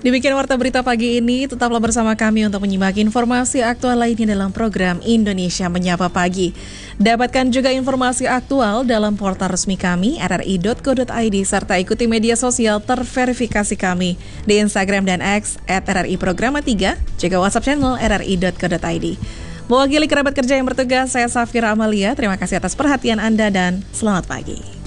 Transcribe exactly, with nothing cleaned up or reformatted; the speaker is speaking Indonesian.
Demikian Warta Berita pagi ini, tetaplah bersama kami untuk menyimak informasi aktual lainnya dalam program Indonesia Menyapa Pagi. Dapatkan juga informasi aktual dalam portal resmi kami r r i dot co dot i d serta ikuti media sosial terverifikasi kami di Instagram dan X at r r i programa tiga, juga WhatsApp channel r r i dot co dot i d. Mewakili kerabat kerja yang bertugas, saya Safira Amalia, terima kasih atas perhatian Anda dan selamat pagi.